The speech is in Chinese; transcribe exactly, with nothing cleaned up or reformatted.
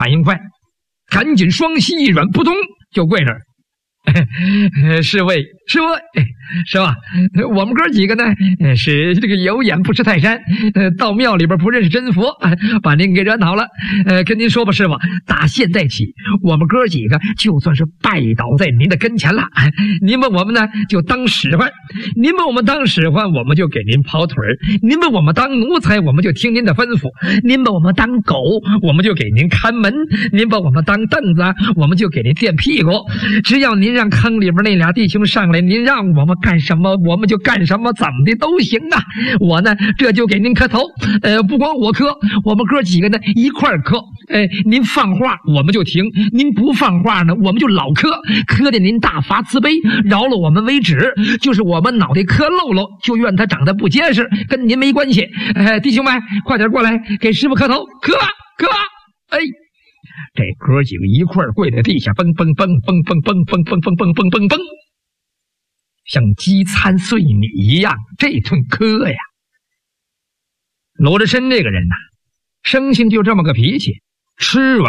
反应快，赶紧双膝一软，扑通就跪那儿。是位是位是吧？我们哥几个呢是这个有眼不识泰山，呃，到庙里边不认识真佛，把您给惹恼了。呃，跟您说吧，师傅，打现在起，我们哥几个就算是拜倒在您的跟前了。您问我们呢，就当使唤；您问我们当使唤，我们就给您跑腿儿；您问我们当奴才，我们就听您的吩咐；您问我们当狗，我们就给您看门；您把我们当凳子，我们就给您垫屁股。只要您让坑里边那俩弟兄上来，您让我们干什么我们就干什么，怎么的都行啊。我呢这就给您磕头，呃，不光我磕，我们哥几个呢一块儿磕。哎，您放话我们就停，您不放话呢我们就老磕，磕的您大发慈悲，饶了我们为止。就是我们脑袋磕漏漏，就怨他长得不结实，跟您没关系。呃，弟兄们快点过来给师傅磕头，磕磕。哎，这哥几个一块儿跪在地下，蹦蹦蹦蹦蹦蹦蹦蹦蹦蹦蹦蹦蹦，像鸡餐碎米一样，这顿磕呀。罗志深这个人呐，生性就这么个脾气，吃完